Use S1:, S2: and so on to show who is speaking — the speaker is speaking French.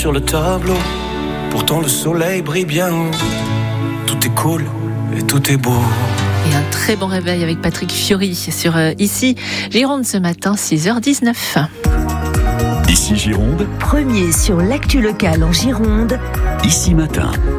S1: sur le tableau. Pourtant le soleil brille bien haut. Tout est cool et tout est beau.
S2: Et un très bon réveil avec Patrick Fiori sur Ici Gironde ce matin, 6h19.
S3: Ici Gironde,
S4: Premier sur l'actu locale en Gironde.
S3: Ici Matin.